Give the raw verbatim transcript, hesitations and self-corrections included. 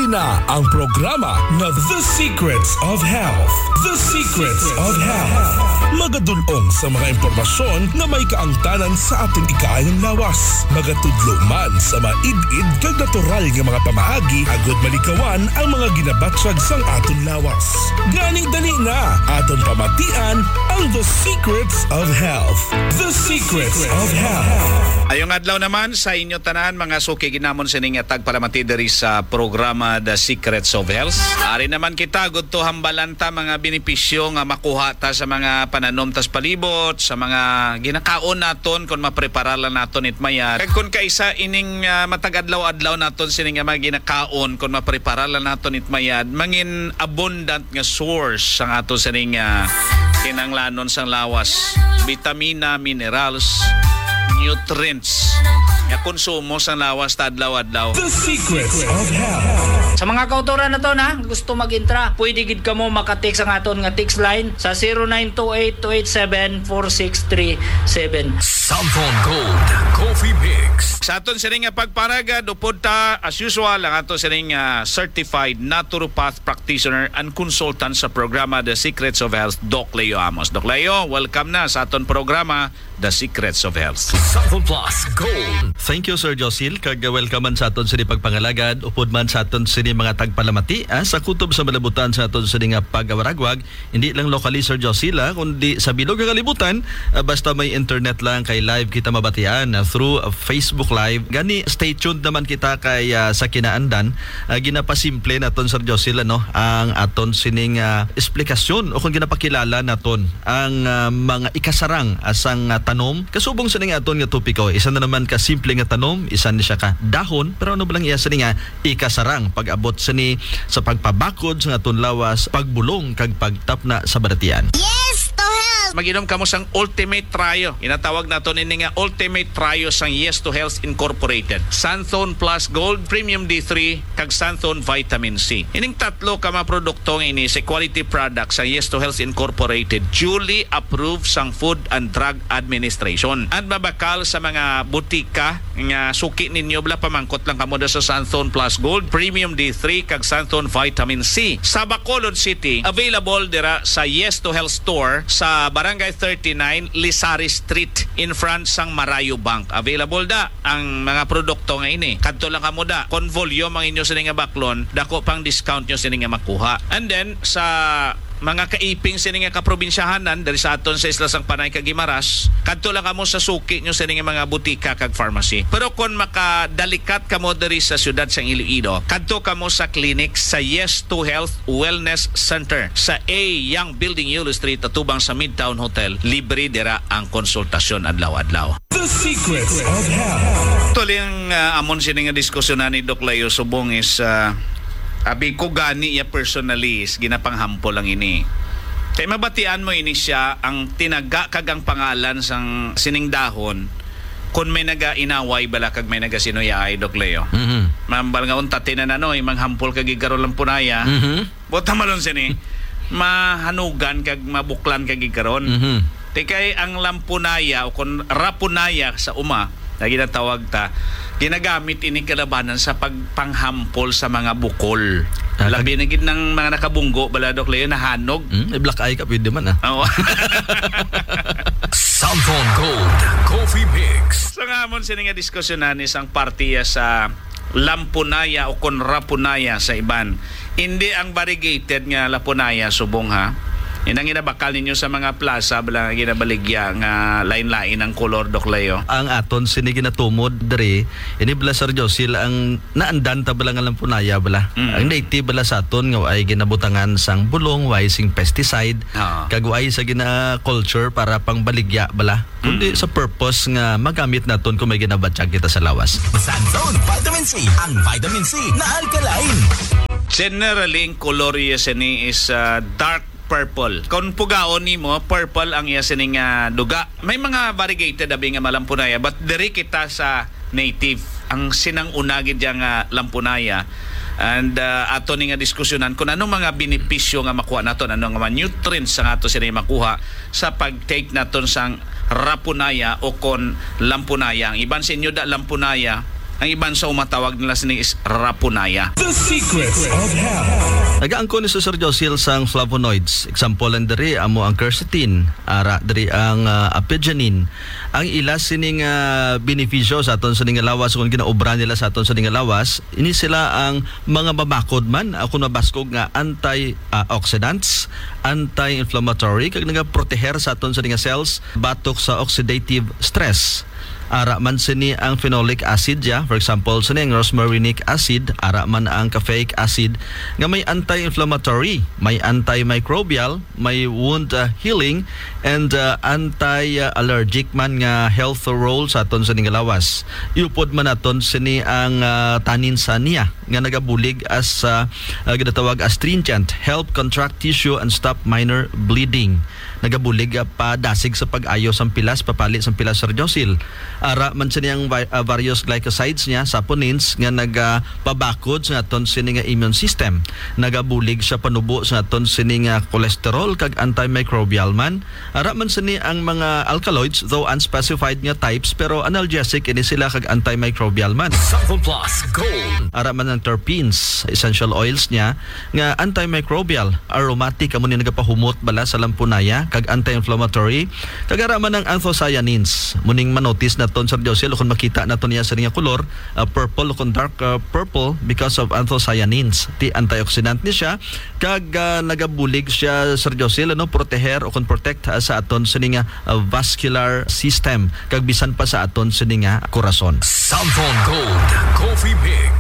Uri na ang programa na The Secrets of Health. The Secrets of Health. Magadunong sa mga impormasyon na may kaangtanan sa ating ikaayang lawas. Magatudlo man sa maid-id kag natural nga mga pamaagi agod malikawan ang mga ginabatsag sang aton lawas. Ganing dali na aton pamatian ang The Secrets of Health. The Secrets of Health. Ayong adlaw naman sa inyo tanan mga suki ginamon sining tagpalamati diri sa programa The Secrets of Health. Ari naman kita gud to hambalan ta mga benepisyo nga makuha ta sa mga pananom tas palibot, sa mga ginakaon naton kung mapreparalan naton itmayat. Kag kun kaisa ining uh, matagadlaw-adlaw naton sining mga ginakaon kung mapreparalan naton itmayat, mangin abundant nga source sang ato sining uh, kinanglanon sang lawas, vitamina, minerals, nutrients nga konsumo sa lawas tadlaw-adlaw. The Secrets of Health. Sa mga kauturan na to na gusto mag-intra, pwede gid kamo maka-text ang aton nga text line sa zero nine two eight two eight seven four six three seven. Samphon Gold Coffee Mix. Sa aton sining nga pagparagad upod ta as usual ang aton sining uh, certified naturopath practitioner and consultant sa programa The Secrets of Health, Doc Leo Amos. Doc Leo, welcome na sa aton programa The Secrets of Health. Samphon Plus Gold. Thank you Sir Josil, kag welcome man sa aton sini pagpangalagad upod man sa aton sini mga tagpalamati ah, sa kutob sa malabutan sa aton sini nga pagawaragwag, hindi lang locally Sir Josil ah, kundi sa bilog nga kalibutan, ah, basta may internet lang kay live kita mabatian ah, through ah, Facebook Live. Gani stay tuned naman kita kay ah, sa kinaandan, ah, ginapasimple naton Sir Josil ano ang aton sining ah, esplikasyon o kung ginapakilala naton ang ah, mga ikasarang asang ah, tanom kasubong sa ning aton nga topiko. Isa na naman ka simple nga tanom, isa ni siya ka dahon, pero ano ba lang iya sa nga ikasarang pag-abot sa ni sa pagpabakod sa aton lawas, pagbulong kag pagtapna sa baratian. Yes to Health! Mag-inom kamo sang Ultimate Trio. Inatawag nato nini nga Ultimate Trio sang Yes to Health Incorporated. Santhone Plus Gold, Premium D three, kag Santhone Vitamin C. Ining tatlo ka mga produkto nga ini sa quality product sang Yes to Health Incorporated, duly approved sang Food and Drug Administration. At mabakal sa mga butika nga suki ninyo bala pamangkot lang kamo sa Santhone Plus Gold, Premium D three, kag Santhone Vitamin C. Sa Bacolod City, available dira sa Yes to Health Store sa Barangay thirty-nine, Lisari Street, in front sang Marayo Bank. Available da ang mga produkto nga ini. Kadto lang kamo da, kon volume ang inyo sini nga baklon, dako pang discount nyo sini nga makuha. And then sa mga kaiping sini nga kaprobinsyahanan dari sa aton sa isla sang Panay kag Guimaras, kadto lang kamo sa suki nyo sini nga mga butika kag pharmacy. Pero kung makadalikat kamo diri sa syudad sang Iloilo, kadto kamo sa clinic sa Yes to Health Wellness Center sa A Young Building, Yulo Street, atubang sa Midtown Hotel. Libre dira ang konsultasyon adlaw-adlaw. The Secrets of Health. Tuling uh, amon sini nga diskusyonan ni Doc Leo Subong is uh, abi ko gani ya personally is ginapanghampo lang ini. Kay mabatian mo ini siya ang tinaga kagang pangalan sang sining dahon kung may naga-inaway bala kag may naga-sinuya ay Doc Leo. Mhm. Mambal nga unta tinananoy manghampol kag igaro lang punaya. Mhm. Bota malon sini mahanugan kag mabuklan kag igaron. Mhm. Tikay ang lampunaya o kung rapunaya sa uma na ginatawag ta, ginagamit ini kalabanan sa pagpanghampol sa mga bukol. Ah, Labi na gid ng mga nakabunggo bala Doc Leo na hanog. Hmm, eh, black eye ka pwede man ah. Oo. Samphon Gold Coffee Mix. So nga mon sini nga diskusyonan isang partiya sa lampunaya o kon rapunaya sa iban. Hindi ang variegated nga lapunaya subong ha. Inang ginabakal ninyo sa mga plaza bala ginabaligya nga lain-lain ang kolor Doc Leo. Ang aton sini ginatumod diri ini bala Sir Josil ang naandan ta bala nga lampunaya bala. Mm. Ang native bala sa aton nga ay ginabutangan sang bulong, way sing pesticide, Oo. kag way sa gina culture para pangbaligya bala. Kundi sa purpose nga magamit naton kung may ginabatsyag kita sa lawas. Santhone Vitamin C. Ang vitamin C na alkaline. Generally, ang kolor ni is uh, dark purple. Kung pugaon nimo, purple ang iya sining uh, duga. May mga variegated abi nga malampunaya, but diri kita sa native ang sinang unagid yang uh, lampunaya. And uh, ato ni nga diskusyonan kung anong mga benepisyo nga makuha naton, anong mga nutrients nga ato sila makuha sa pag-take naton sang rapunaya o kon lampunaya. Ang iban sa inyo da lampunaya Ang iban sa umatawag nila sini is rapunaya. The Secrets of Health. Nagaangko ni Sir Josil sang flavonoids. Example lang diri amo ang quercetin, ara diri ang uh, apigenin. Ang ila sining uh, benepisyo sa aton sining lawas kung ginaobra nila sa aton sining lawas, ini sila ang mga babakod man ako nabaskog nga antioxidants, anti-inflammatory kag nagaproteher sa aton sining cells batok sa oxidative stress. Ara man sini ang phenolic acid ya, for example sini ang rosmarinic acid, ara man ang caffeic acid nga may anti-inflammatory, may antimicrobial, may wound uh, healing and uh, anti-allergic man nga health role sa aton sining lawas. Iupod man naton sini ang uh, tanin sa niya nga nagabulig as uh, uh, ginatawag astringent, help contract tissue and stop minor bleeding. Nagabulig uh, pa dasig sa pag-ayo sang pilas, papalit sang pilas Sir Josil. Ara man sa niyang uh, various glycosides niya, saponins nga nagapabakod sa aton sini nga immune system. Nagabulig siya panubo sa aton sini nga cholesterol kag antimicrobial man. Ara man sini ang mga alkaloids, though unspecified nga types, pero analgesic ini sila kag antimicrobial man. Samphon Plus Gold. Ara man ang terpenes, essential oils niya nga antimicrobial, aromatic amo ni nagapahumot bala sa lampunaya kag anti-inflammatory. Kag ara man ang anthocyanins. Muning manotice naton Sir Josil kung makita naton niya sa niya color, uh, purple kung dark uh, purple because of anthocyanins. Ti antioxidant ni siya kag uh, nagabulig siya Sir Josil ano proteher o kung protect uh, sa aton sa nga uh, vascular system kag bisan pa sa aton sa nga korason. Samphon Gold Coffee Mix.